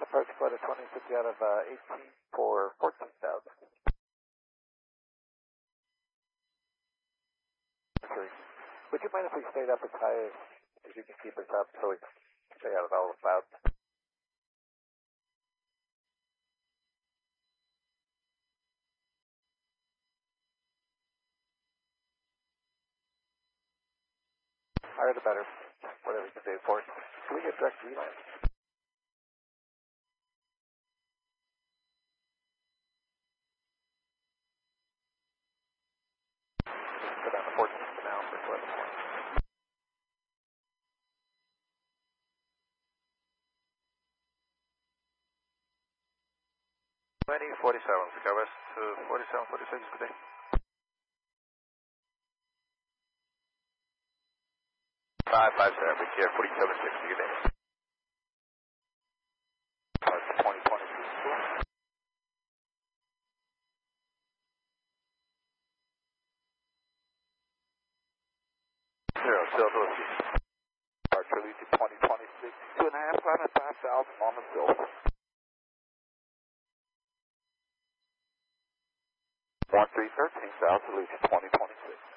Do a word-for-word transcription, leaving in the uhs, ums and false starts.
approach flight of twenty fifty out of uh, eighteen for fourteen thousand. Would you mind if we stayed up as high as, as you can keep us up so we can stay out of all the clouds? Higher the better, whatever you can do for us. Can we get direct V-line? Go down to fourteen for now for twelve points. twenty forty-seven, Sky West to forty-seven forty-six, good day. five five seven, be care, forty-seven sixty, good day. twenty twenty-two, zero, still to Departure lead to twenty twenty-six, two and a half, five and five thousand on the field. one three thirteen, south to lead to twenty twenty-six.